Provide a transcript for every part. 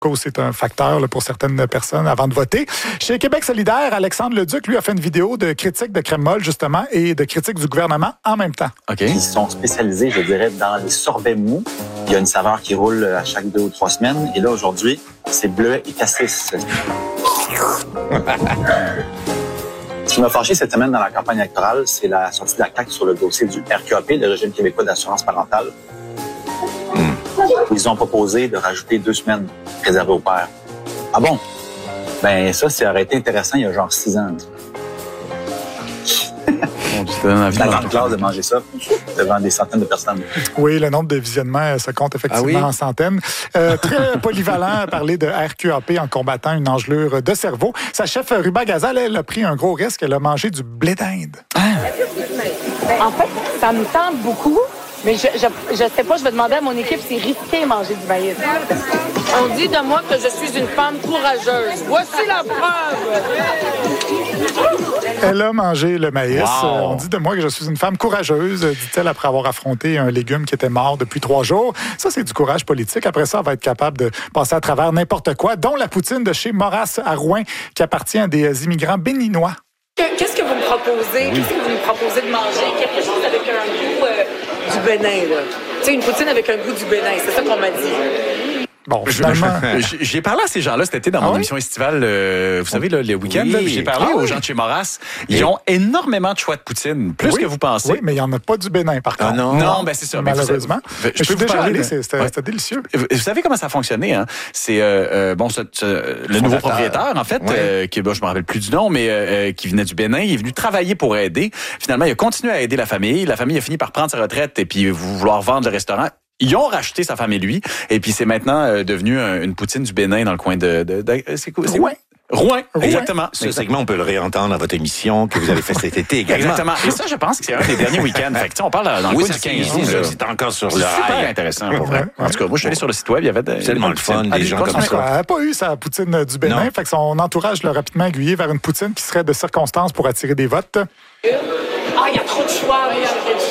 c'est un facteur là, pour certaines personnes avant de voter. Chez Québec solidaire, Alexandre Leduc, lui, a fait une vidéo de critique de crème molle, justement, et de critique du gouvernement en même temps. OK. Ils sont spécialisés, je dirais, dans les sorbets mous. Il y a une saveur qui roule à chaque 2 ou 3 semaines. Et là, aujourd'hui, c'est bleuet et cassis. Ce qui m'a fâché cette semaine dans la campagne électorale, c'est la sortie de la CAQ sur le dossier du RQAP, le régime québécois d'assurance parentale. Ils ont proposé de rajouter 2 semaines réservées aux pères. Ah bon? Ben ça aurait été intéressant il y a genre 6 ans. La grande classe de manger ça devant des centaines de personnes. Oui, le nombre de visionnements se compte effectivement en centaines. Très polyvalent à parler de RQAP en combattant une engelure de cerveau. Sa chef Ruba Gazal, elle a pris un gros risque. Elle a mangé du blé d'Inde. En fait, ça me tente beaucoup. Mais je sais pas, je vais demander à mon équipe si c'est risqué de manger du maïs. On dit de moi que je suis une femme courageuse. Voici la preuve! Elle a mangé le maïs. Wow. On dit de moi que je suis une femme courageuse, dit-elle après avoir affronté un légume qui était mort depuis 3 jours. Ça, c'est du courage politique. Après ça, on va être capable de passer à travers n'importe quoi, dont la poutine de chez Maurras à Rouen, qui appartient à des immigrants béninois. Qu'est-ce que vous me proposez? Qu'est-ce que vous me proposez de manger? Quelque chose avec un goût du Bénin, là. Tu sais, une poutine avec un goût du Bénin, c'est ça qu'on m'a dit. Bon, finalement... J'ai parlé à ces gens-là cet été dans mon émission estivale, vous savez, là, le week-end. Oui. J'ai parlé aux gens de chez Maurras. Ils ont énormément de choix de poutine, plus que vous pensez. Oui, mais il n'y en a pas du Bénin, par contre. Non, ben c'est ça. Malheureusement. Je peux vous parler. C'était délicieux. Vous savez comment ça a fonctionné, hein? C'est le nouveau propriétaire, en fait, qui, je me rappelle plus du nom, mais qui venait du Bénin, il est venu travailler pour aider. Finalement, il a continué à aider la famille. La famille a fini par prendre sa retraite et puis vouloir vendre le restaurant. Ils ont racheté sa femme et lui, et puis c'est maintenant devenu une poutine du Bénin dans le coin de c'est quoi? Rouen, exactement. Ce segment, on peut le réentendre à votre émission que vous avez fait cet été également. Exactement. Et ça, je pense que c'est un des derniers week-ends. Fait que, on parle dans le coin du 15 août. C'est encore sur le super rail. intéressant, pour vrai. En tout cas, moi, je suis allé sur le site web, il y avait tellement le fun, des gens comme ça. Elle n'a pas eu sa poutine du Bénin, fait que son entourage l'a rapidement aiguillé vers une poutine qui serait de circonstance pour attirer des votes. Il y a trop de choix. Oui,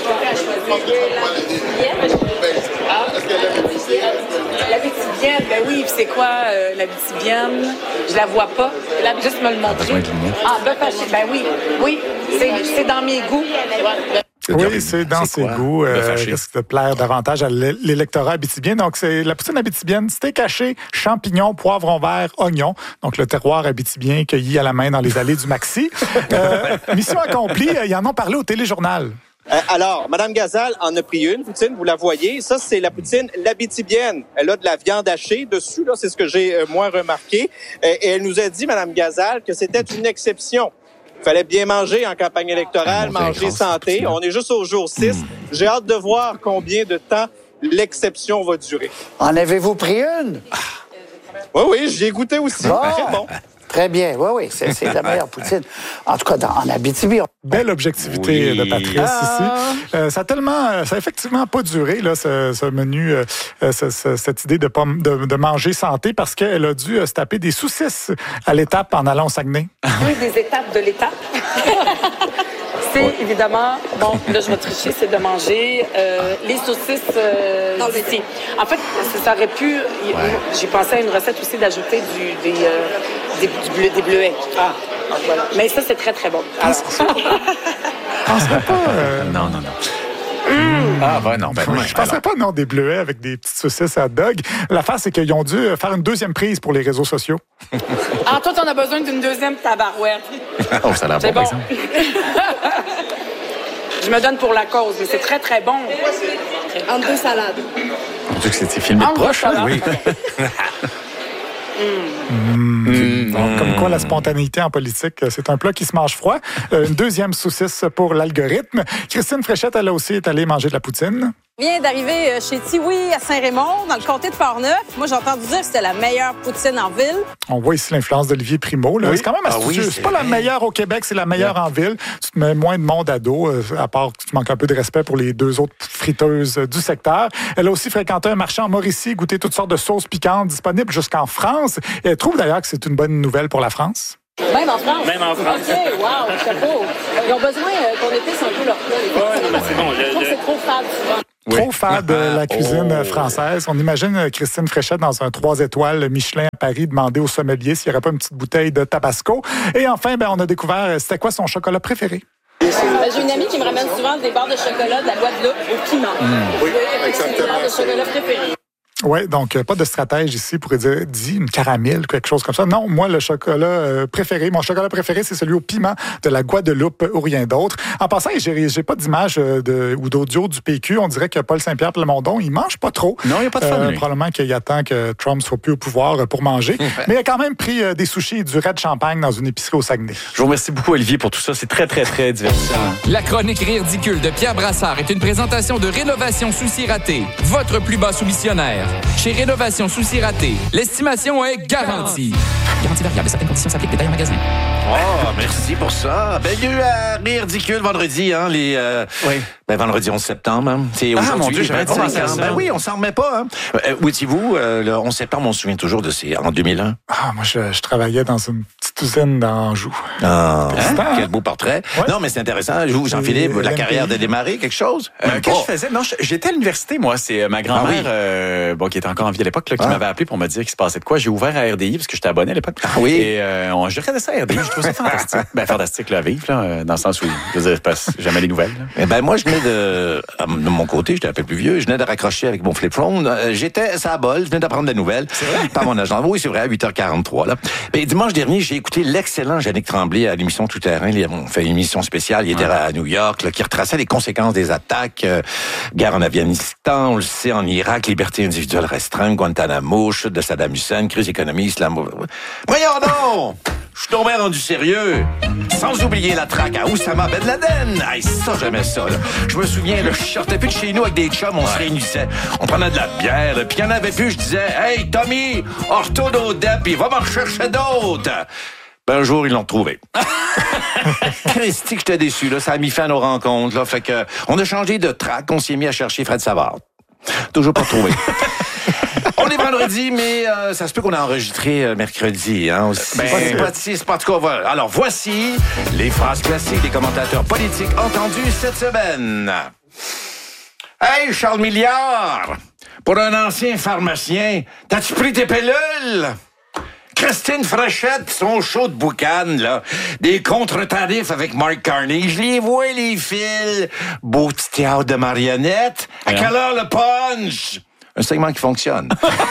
la Bitibienne, ben oui, c'est quoi la Bitibienne? Je la vois pas. Là, juste me le montrer. Bœuf haché, ben oui, c'est dans mes goûts. Oui, c'est dans ses goûts. Qu'est-ce qui te plaire davantage à l'électorat abitibien? Donc, c'est la poutine abitibienne, steak haché, champignons, poivrons verts, oignons. Donc, le terroir abitibien cueilli à la main dans les allées du Maxi. Mission accomplie, ils en ont parlé au téléjournal. Alors, Mme Gazal en a pris une poutine, vous la voyez. Ça, c'est la poutine l'abitibienne. Elle a de la viande hachée dessus, là, c'est ce que j'ai moins remarqué. Et elle nous a dit, Mme Gazal, que c'était une exception. Il fallait bien manger en campagne électorale, manger santé. On est juste au jour 6. J'ai hâte de voir combien de temps l'exception va durer. En avez-vous pris une? Oui, j'y ai goûté aussi. Très bon. Très bien, oui, c'est la meilleure poutine. En tout cas, en Abitibi. Belle objectivité de Patrice ici. Ça a effectivement pas duré, là, ce menu, cette idée de manger santé, parce qu'elle a dû se taper des saucisses à l'étape en allant au Saguenay. Oui, des étapes de l'étape. C'est évidemment, bon, là, je vais tricher, c'est de manger les saucisses d'ici. En fait, ça aurait pu... J'ai pensé à une recette aussi d'ajouter des bleuets. Voilà. Mais ça, c'est très, très bon. Non. Je penserais pas, non, des bleuets avec des petites saucisses à hot dog. L'affaire, c'est qu'ils ont dû faire une deuxième prise pour les réseaux sociaux. Toi, t'en as besoin d'une deuxième tabarouette. Oh, ça a l'air c'est bon, bon. Je me donne pour la cause, mais c'est très, très bon. Entre deux salades. On dit que c'était filmé de proche, hein? Oui. Comme quoi, la spontanéité en politique, c'est un plat qui se mange froid. Une deuxième saucisse pour l'algorithme. Christine Fréchette, elle aussi est allée manger de la poutine. Je viens d'arriver chez Tiwi à Saint-Raymond, dans le comté de Portneuf. Moi, j'ai entendu dire que c'était la meilleure poutine en ville. On voit ici l'influence d'Olivier Primo. Là. Oui. C'est quand même astucieux. C'est pas la meilleure au Québec, c'est la meilleure en ville. Tu te mets moins de monde à dos, à part que tu manques un peu de respect pour les 2 autres friteuses du secteur. Elle a aussi fréquenté un marché en Mauricie, goûté toutes sortes de sauces piquantes disponibles jusqu'en France. Et elle trouve d'ailleurs que c'est une bonne nouvelle pour la France. Même en France? Même en France. OK, wow, chapeau. Ils ont besoin qu'on épice un peu leur plat. Non, mais c'est bon. Je trouve que c'est trop fade souvent. Trop fan de la cuisine française. On imagine Christine Fréchette dans un 3 étoiles Michelin à Paris demander au sommelier s'il n'y aurait pas une petite bouteille de Tabasco. Et enfin, on a découvert c'était quoi son chocolat préféré. J'ai une amie qui me ramène souvent des barres de chocolat de la Guadeloupe au piment. Oui, c'est une barre de chocolat préférée. Oui, donc pas de stratège ici pour dire une caramel, quelque chose comme ça. Non, moi, le chocolat préféré, mon chocolat préféré, c'est celui au piment de la Guadeloupe ou rien d'autre. En passant, j'ai pas d'image ou d'audio du PQ. On dirait que Paul Saint-Pierre Plamondon, il mange pas trop. Non, il n'y a pas de fun. Probablement qu'il attend que Trump soit plus au pouvoir pour manger. Mais il a quand même pris des sushis et du raid champagne dans une épicerie au Saguenay. Je vous remercie beaucoup, Olivier, pour tout ça. C'est très, très, très divertissant. La chronique Ridicule de Pierre Brassard est une présentation de Rénovation Souci Raté, votre plus bas soumissionnaire. Chez Rénovation Souci Raté, l'estimation est garantie. Garantie variable, certaines conditions s'appliquent, détails en magasin. Oh, merci pour ça. Il y a eu Ridicule vendredi, hein, vendredi 11 septembre. Hein. C'est aujourd'hui. Mon Dieu, j'avais pensé à ça. Oui, on s'en remet pas. Hein. Où étiez-vous? Le 11 septembre, on se souvient toujours de en 2001. Moi, je travaillais dans une petite usine d'Anjou. Quel beau portrait. Ouais. Non, mais c'est intéressant. Jean-Philippe, la carrière de démarrer, quelque chose? Qu'est-ce que je faisais? Non, j'étais à l'université, moi. C'est ma grand-mère, qui était encore en vie à l'époque, qui m'avait appelé pour me dire qu'il se passait de quoi. J'ai ouvert à RDI parce que j'étais abonné à l'époque. Oui. Et je regardais ça à RDI. Je trouvais ça fantastique. Fantastique, à vivre, dans le sens où je passe jamais les nouvelles. Moi, je venais de mon côté, j'étais un peu plus vieux, je venais de raccrocher avec mon flip phone. J'étais à bol, je venais d'apprendre des nouvelles. C'est vrai? Par mon agent. Oui, c'est vrai, à 8h43. Là. Et dimanche dernier, j'ai écouté l'excellent Yannick Tremblay à l'émission Tout Terrain. On fait une émission spéciale. Il était à New York, qui retraçait les conséquences des attaques. Guerre en Afghanistan, on le sait, en Irak, liberté individuelle restreinte, Guantanamo, chute de Saddam Hussein, crise économique, Voyons donc! Je suis tombé rendu sérieux. Sans oublier la traque à Oussama Ben Laden. Hey, ça, j'aimais ça. Là. Je me souviens, là, je sortais plus de chez nous avec des chums, on se réunissait. On prenait de la bière, puis il y en avait plus, je disais « Hey, Tommy, retourne au DEP, puis va m'en rechercher d'autres. » Un jour, ils l'ont trouvé. Christy, que j'étais déçu, là. Ça a mis fin à nos rencontres, là. Fait que, on a changé de track, on s'est mis à chercher Fred Savard. Toujours pas trouvé. On est vendredi, mais ça se peut qu'on a enregistré mercredi. Hein, aussi. C'est pas en tout cas. Alors, voici les phrases classiques des commentateurs politiques entendus cette semaine. Hey, Charles Milliard! Pour un ancien pharmacien, t'as-tu pris tes pilules? Christine Fréchette, son show de boucan, là. Des contre-tarifs avec Mark Carney. Je les vois, les fils. Beau petit théâtre de marionnettes. À quelle heure le punch? Un segment qui fonctionne.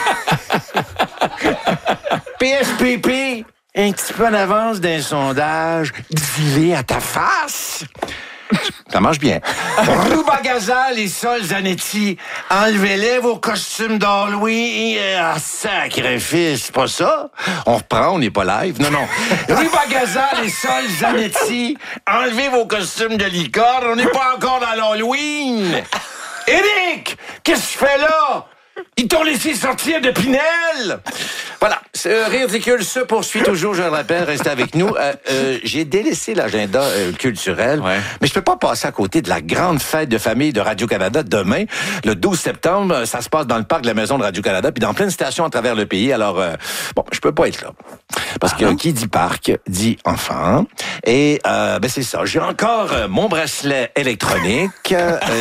PSPP, un petit peu en avance d'un sondage. Dis-le à ta face. Ça marche bien. Rubagaza, les Sol Zanetti, enlevez-les vos costumes d'Halloween. Sacrifice, c'est pas ça? On reprend, on n'est pas live. Non. Rubagaza, les Sol Zanetti, enlevez vos costumes de licorne. On n'est pas encore dans l'Halloween. Éric, qu'est-ce que tu fais là? Ils t'ont laissé sortir de Pinel! Voilà, ce ridicule se poursuit toujours, je le rappelle, restez avec nous. J'ai délaissé l'agenda culturel, mais je peux pas passer à côté de la grande fête de famille de Radio-Canada demain, le 12 septembre. Ça se passe dans le parc de la Maison de Radio-Canada, puis dans plein de stations à travers le pays. Alors, je peux pas être là. Parce que qui dit parc, dit enfant. Et c'est ça, j'ai encore mon bracelet électronique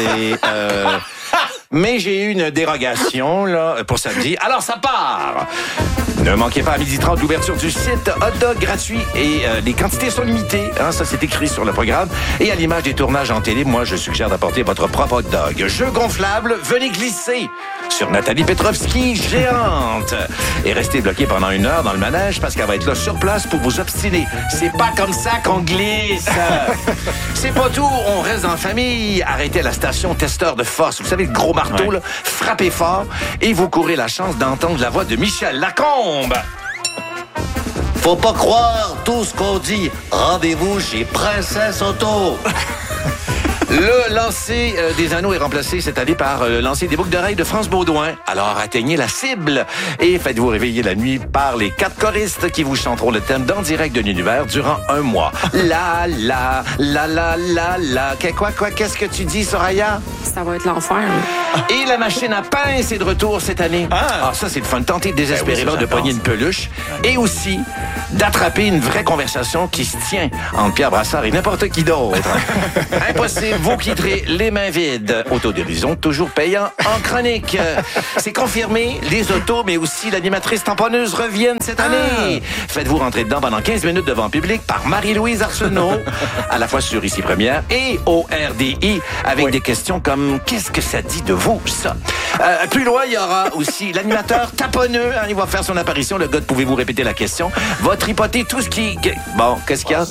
mais j'ai eu une dérogation là pour samedi. Alors ça part! Ne manquez pas à 12h30 l'ouverture du site hot dog gratuit et les quantités sont limitées. Hein, ça, c'est écrit sur le programme. Et à l'image des tournages en télé, moi, je suggère d'apporter votre propre hot dog. Jeu gonflable, venez glisser sur Nathalie Petrovski, géante. Et restez bloqué pendant 1 heure dans le manège parce qu'elle va être là sur place pour vous obstiner. C'est pas comme ça qu'on glisse. C'est pas tout, on reste en famille. Arrêtez à la station testeur de force. Vous savez, le gros marteau, là, frappez fort et vous courez la chance d'entendre la voix de Michel Lacombe. Faut pas croire tout ce qu'on dit. Rendez-vous chez Princesse Auto. Le lancer des anneaux est remplacé cette année par le lancer des boucles d'oreilles de France Baudouin. Alors atteignez la cible et faites-vous réveiller la nuit par les 4 choristes qui vous chanteront le thème d'En direct de l'univers durant 1 mois. La la la la la la. Quoi, qu'est-ce que tu dis, Soraya? Ça va être l'enfer. Et la machine à pince est de retour cette année. Ah ça c'est le fun. Tentez désespérément de pogner une peluche et aussi d'attraper une vraie conversation qui se tient entre Pierre Brassard et n'importe qui d'autre. Impossible vous quitterez les mains vides. Autodérision toujours payant en chronique. C'est confirmé, les autos, mais aussi l'animatrice tamponneuse reviennent cette année. Faites-vous rentrer dedans pendant 15 minutes devant public par Marie-Louise Arsenault, à la fois sur Ici Première et au RDI, avec des questions comme « Qu'est-ce que ça dit de vous, ça? » Plus loin, il y aura aussi l'animateur taponneux. Il va faire son apparition. Le gars, pouvez-vous répéter la question? Va tripoter tout ce qui... Bon, qu'est-ce qu'il y a?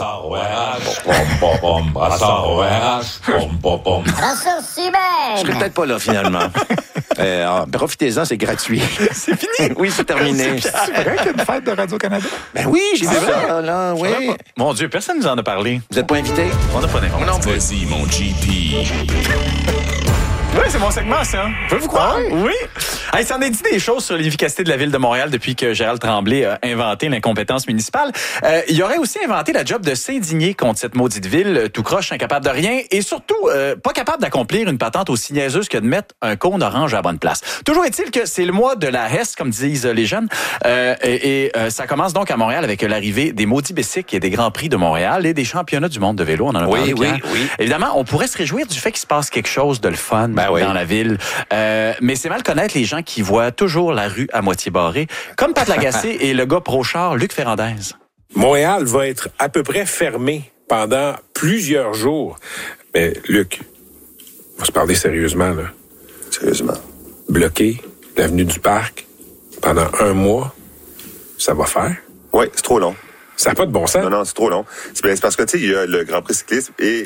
Je serai peut-être pas là, finalement. Profitez-en, c'est gratuit. C'est fini? Oui, c'est terminé. C'est vrai qu'il y a une fête de Radio-Canada? Ben oui, j'ai vu ça, là, oui. Mon Dieu, personne nous en a parlé. Vous n'êtes pas invité? On n'a pas d'informations. Voici mon GP. Oui, c'est mon segment, ça. Pouvez-vous croire? Oui. Hey, ça en est dit des choses sur l'efficacité de la Ville de Montréal depuis que Gérald Tremblay a inventé l'incompétence municipale. Il aurait aussi inventé la job de s'indigner contre cette maudite ville, tout croche, incapable de rien, et surtout pas capable d'accomplir une patente aussi niaiseuse que de mettre un cône orange à la bonne place. Toujours est-il que c'est le mois de la Hesse, comme disent les jeunes, et ça commence donc à Montréal avec l'arrivée des maudits bicycles et des Grands Prix de Montréal et des championnats du monde de vélo. On en a parlé. Oui. Évidemment, on pourrait se réjouir du fait qu'il se passe quelque chose de le fun dans la ville. Mais c'est mal connaître les gens qui voient toujours la rue à moitié barrée, comme Pat Lagacé et le gars pro-char Luc Ferrandez. Montréal va être à peu près fermé pendant plusieurs jours. Mais Luc, on va se parler sérieusement, là. Sérieusement. Bloquer l'avenue du Parc pendant 1 mois, ça va faire? Oui, c'est trop long. Ça n'a pas de bon sens. Non, c'est trop long. C'est parce que, tu sais, il y a le Grand Prix cycliste et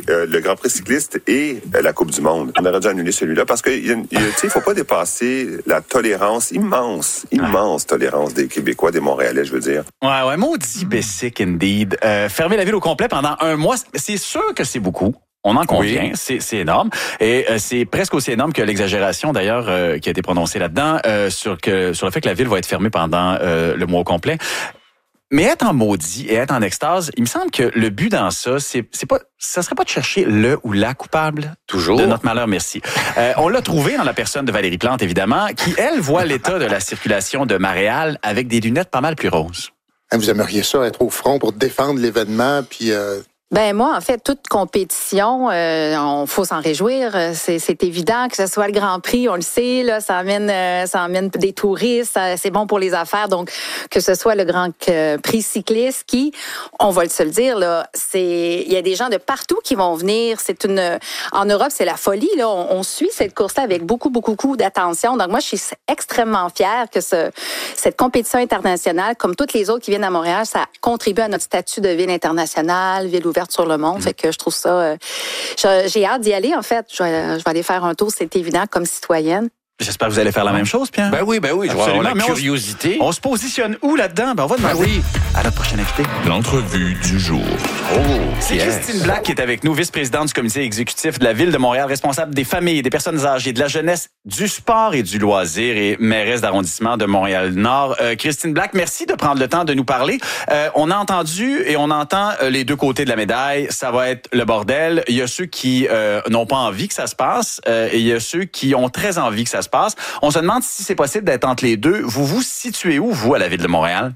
la Coupe du Monde. On aurait dû annuler celui-là parce que, tu sais, il faut pas dépasser la tolérance immense tolérance des Québécois, des Montréalais, je veux dire. Ouais, maudit basic indeed. Fermer la ville au complet pendant 1 mois, c'est sûr que c'est beaucoup. On en convient, c'est énorme. Et c'est presque aussi énorme que l'exagération, d'ailleurs, qui a été prononcée là-dedans, sur le fait que la ville va être fermée pendant le mois au complet. Mais être en maudit et être en extase, il me semble que le but dans ça, ça serait pas de chercher le ou la coupable. Toujours. De notre malheur, merci. On l'a trouvé dans la personne de Valérie Plante, évidemment, qui, elle, voit l'état de la circulation de Montréal avec des lunettes pas mal plus roses. Vous aimeriez ça, être au front pour défendre l'événement, puis... Ben moi, en fait, toute compétition, on faut s'en réjouir. C'est évident que ce soit le Grand Prix, on le sait, là, ça amène des touristes, c'est bon pour les affaires. Donc, que ce soit le Grand Prix cycliste, qui, on va se le dire, là, il y a des gens de partout qui vont venir. En Europe, c'est la folie. Là, on suit cette course-là avec beaucoup d'attention. Donc moi, je suis extrêmement fière que cette compétition internationale, comme toutes les autres qui viennent à Montréal, ça contribue à notre statut de ville internationale, ville ouverte sur le monde. Fait que je trouve ça... j'ai hâte d'y aller, en fait. Je vais aller faire un tour, c'est évident, comme citoyenne. J'espère que vous allez faire la même chose, Pierre. Ben oui. Je vais avoir la curiosité. On se positionne où là-dedans? Ben on va demander à notre prochaine invité. L'entrevue du jour. C'est Christine Black qui est avec nous, vice-présidente du comité exécutif de la Ville de Montréal, responsable des familles, des personnes âgées, de la jeunesse, du sport et du loisir et mairesse d'arrondissement de Montréal-Nord. Christine Black, merci de prendre le temps de nous parler. On a entendu et on entend les deux côtés de la médaille. Ça va être le bordel. Il y a ceux qui n'ont pas envie que ça se passe et il y a ceux qui ont très envie que ça se passe. On se demande si c'est possible d'être entre les deux. Vous vous situez où, vous, à la Ville de Montréal?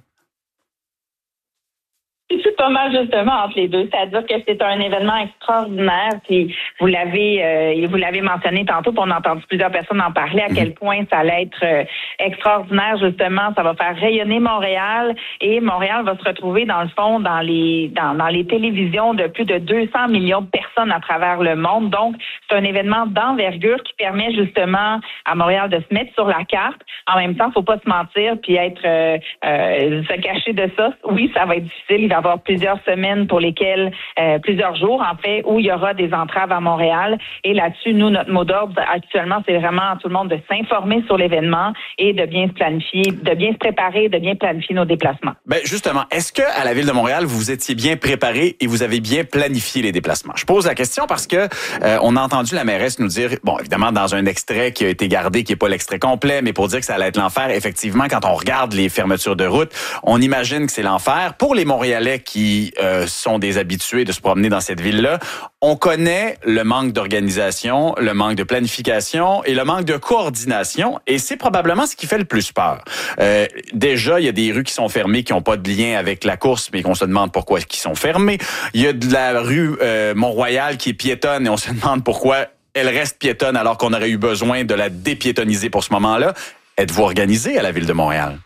C'est pas mal justement entre les deux. C'est-à-dire que c'est un événement extraordinaire. Puis vous l'avez mentionné tantôt, puis on a entendu plusieurs personnes en parler, à quel point ça allait être extraordinaire, justement. Ça va faire rayonner Montréal et Montréal va se retrouver, dans le fond, dans les télévisions de plus de 200 millions de personnes à travers le monde. Donc, c'est un événement d'envergure qui permet justement à Montréal de se mettre sur la carte. En même temps, faut pas se mentir puis se cacher de ça. Oui, ça va être difficile. Il va y avoir plusieurs semaines pour lesquelles, plusieurs jours en fait, où il y aura des entraves à Montréal. Et là-dessus, nous, notre mot d'ordre actuellement, c'est vraiment à tout le monde de s'informer sur l'événement et de bien se planifier, de bien se préparer, de bien planifier nos déplacements. Ben justement, est-ce que à la Ville de Montréal, vous étiez bien préparé et vous avez bien planifié les déplacements? Je pose la question parce que on a entendu la mairesse nous dire, bon, évidemment, dans un extrait qui a été gardé, qui n'est pas l'extrait complet, mais pour dire que ça allait être l'enfer. Effectivement, quand on regarde les fermetures de route, on imagine que c'est l'enfer. Pour les Montréalais, Montréalais qui sont des habitués de se promener dans cette ville-là, on connaît le manque d'organisation, le manque de planification et le manque de coordination, et c'est probablement ce qui fait le plus peur. Déjà, il y a des rues qui sont fermées, qui n'ont pas de lien avec la course, mais qu'on se demande pourquoi ils sont fermées. Il y a de la rue Mont-Royal qui est piétonne, et on se demande pourquoi elle reste piétonne alors qu'on aurait eu besoin de la dépiétonniser pour ce moment-là. Êtes-vous organisé à la Ville de Montréal?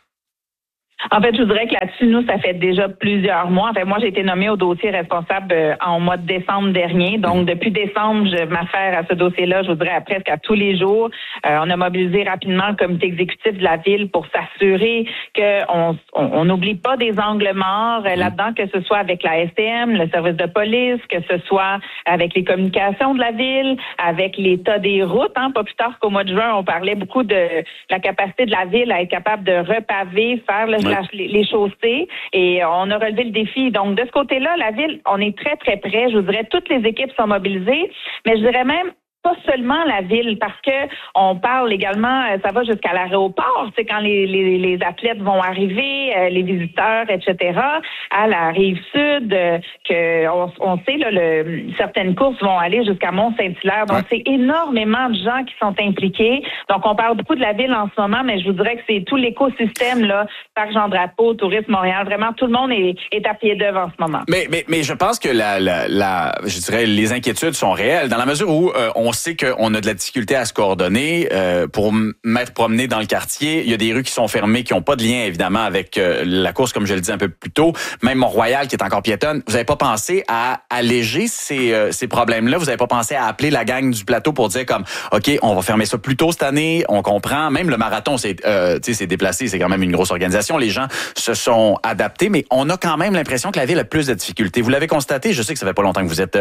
En fait, je voudrais que là-dessus, nous, ça fait déjà plusieurs mois. En fait, moi, j'ai été nommée au dossier responsable en mois de décembre dernier. Donc, depuis décembre, je m'affaire à ce dossier-là, je voudrais, presque à tous les jours. On a mobilisé rapidement le comité exécutif de la Ville pour s'assurer qu'on n'oublie pas des angles morts là-dedans, que ce soit avec la STM, le service de police, que ce soit avec les communications de la Ville, avec l'état des routes. Pas plus tard qu'au mois de juin, on parlait beaucoup de la capacité de la Ville à être capable de repaver, faire les chaussées, et on a relevé le défi. Donc, de ce côté-là, la Ville, on est très, très près. Je vous dirais, toutes les équipes sont mobilisées, mais je dirais même pas seulement la Ville, parce que on parle également, ça va jusqu'à l'aéroport, c'est quand les athlètes vont arriver, les visiteurs, etc., à la Rive-Sud, on sait, là, certaines courses vont aller jusqu'à Mont-Saint-Hilaire. Donc, c'est énormément de gens qui sont impliqués. Donc, on parle beaucoup de la Ville en ce moment, mais je vous dirais que c'est tout l'écosystème, là, Parc Jean-Drapeau, Tourisme Montréal, vraiment, tout le monde est à pied d'œuvre en ce moment. Mais je pense que je dirais, les inquiétudes sont réelles, dans la mesure où on sait qu'on a de la difficulté à se coordonner pour m'être promené dans le quartier. Il y a des rues qui sont fermées, qui n'ont pas de lien, évidemment, avec la course, comme je le disais un peu plus tôt. Même Mont-Royal, qui est encore piétonne. Vous n'avez pas pensé à alléger ces problèmes-là? Vous n'avez pas pensé à appeler la gang du plateau pour dire comme, OK, on va fermer ça plus tôt cette année, on comprend. Même le marathon s'est déplacé, c'est quand même une grosse organisation. Les gens se sont adaptés, mais on a quand même l'impression que la Ville a plus de difficultés. Vous l'avez constaté, je sais que ça fait pas longtemps que vous êtes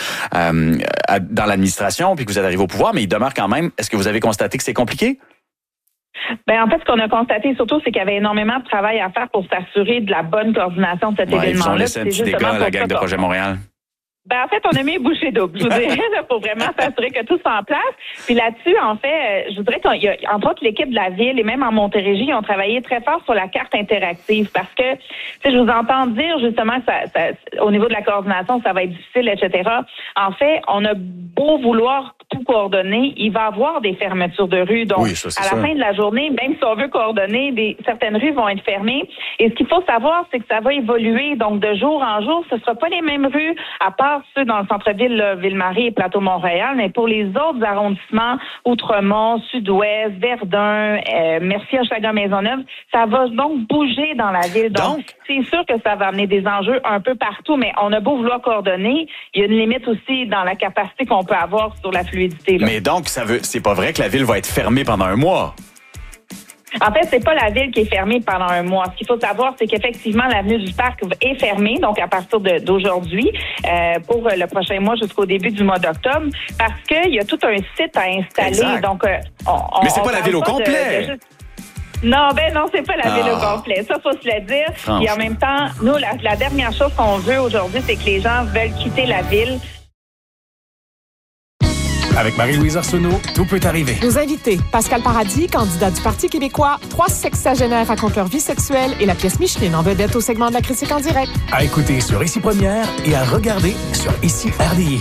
dans l'administration, puis que vous êtes arrivé au pouvoir, mais il demeure quand même. Est-ce que vous avez constaté que c'est compliqué? En fait, ce qu'on a constaté surtout, c'est qu'il y avait énormément de travail à faire pour s'assurer de la bonne coordination de cet événement-là. Ils ont laissé un petit dégât à la gang de Projet Montréal. En fait, on a mis bouchée double, je vous dirais, pour vraiment s'assurer que tout soit en place. Puis là-dessus, en fait, je voudrais qu'il y a, entre autres, l'équipe de la Ville et même en Montérégie, ils ont travaillé très fort sur la carte interactive parce que, je vous entends dire justement que ça, au niveau de la coordination, ça va être difficile, etc. En fait, on a beau vouloir tout coordonner, il va y avoir des fermetures de rues. Donc, à la fin de la journée, même si on veut coordonner, certaines rues vont être fermées. Et ce qu'il faut savoir, c'est que ça va évoluer. Donc, de jour en jour, ce ne sera pas les mêmes rues, à part ceux dans le centre-ville, là, Ville-Marie et Plateau-Mont-Royal, mais pour les autres arrondissements, Outremont, Sud-Ouest, Verdun, Mercier-Hochelaga-Maisonneuve, ça va donc bouger dans la ville. Donc, c'est sûr que ça va amener des enjeux un peu partout, mais on a beau vouloir coordonner, il y a une limite aussi dans la capacité qu'on peut avoir sur la fluidité. Là. Mais donc, c'est pas vrai que la ville va être fermée pendant un mois? En fait, c'est pas la ville qui est fermée pendant un mois. Ce qu'il faut savoir, c'est qu'effectivement, l'avenue du Parc est fermée, donc à partir d'aujourd'hui, pour le prochain mois jusqu'au début du mois d'octobre, parce qu'il y a tout un site à installer. Exact. Donc, mais c'est pas la ville au complet. Non, c'est pas la ville au complet. Ça, faut se le dire. Et en même temps, nous, la dernière chose qu'on veut aujourd'hui, c'est que les gens veulent quitter la ville. Avec Marie-Louise Arsenault, tout peut arriver. Nos invités, Pascal Paradis, candidat du Parti québécois, 3 sexagénaires racontent leur vie sexuelle et la pièce Micheline en vedette au segment de la critique en direct. À écouter sur Ici Première et à regarder sur Ici RDI.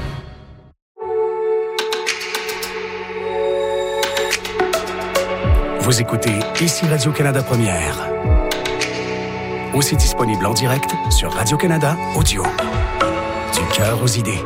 Vous écoutez Ici Radio-Canada Première. Aussi disponible en direct sur Radio-Canada Audio. Du cœur aux idées.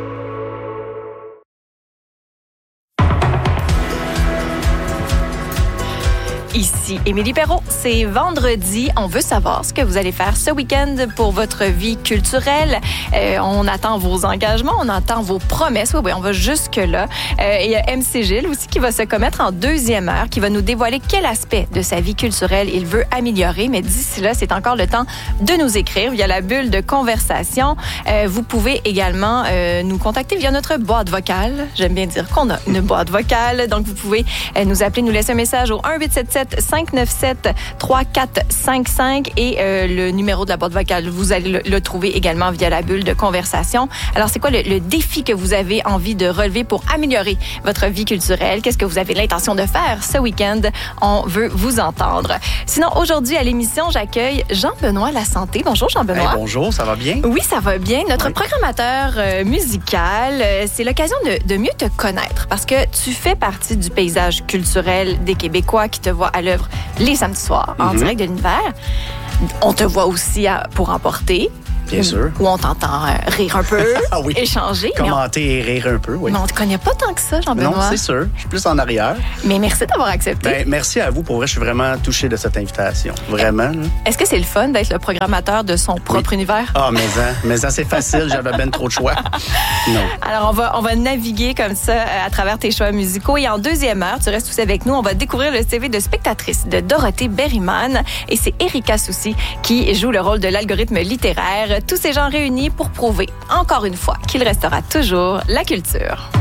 Ici Émilie Perrault, c'est vendredi. On veut savoir ce que vous allez faire ce week-end pour votre vie culturelle. On attend vos engagements, on attend vos promesses. Oui, on va jusque-là. Il y a MC Gilles aussi qui va se commettre en deuxième heure, qui va nous dévoiler quel aspect de sa vie culturelle il veut améliorer. Mais d'ici là, c'est encore le temps de nous écrire via la bulle de conversation. Vous pouvez également nous contacter via notre boîte vocale. J'aime bien dire qu'on a une boîte vocale. Donc, vous pouvez nous appeler, nous laisser un message au 1-877 418-597-3455 et le numéro de la boîte vocale, vous allez le trouver également via la bulle de conversation. Alors, c'est quoi le défi que vous avez envie de relever pour améliorer votre vie culturelle? Qu'est-ce que vous avez l'intention de faire ce week-end? On veut vous entendre. Sinon, aujourd'hui, à l'émission, j'accueille Jean-Benoît Lasanté. Bonjour, Jean-Benoît. Hey, bonjour, ça va bien? Oui, ça va bien. Notre programmateur musical, c'est l'occasion de mieux te connaître parce que tu fais partie du paysage culturel des Québécois qui te voient à l'œuvre les samedis soirs en direct de l'univers. On te voit aussi pour emporter. Bien sûr. Où on t'entend rire un peu, ah oui. Échanger. Commenter et rire un peu, oui. Mais on ne te connaît pas tant que ça, Jean-Benoît. Non, c'est sûr. Je suis plus en arrière. Mais merci d'avoir accepté. Ben, merci à vous. Pour vrai, je suis vraiment touché de cette invitation. Vraiment. Est-ce que c'est le fun d'être le programmateur de son propre univers? Ah, mais c'est facile. J'avais ben trop de choix. Non. Alors, on va naviguer comme ça à travers tes choix musicaux. Et en deuxième heure, tu restes tous avec nous. On va découvrir le CV de spectatrice de Dorothée Berryman. Et c'est Erika Soucy qui joue le rôle de l'algorithme littéraire. Tous ces gens réunis pour prouver, encore une fois, qu'il restera toujours la culture.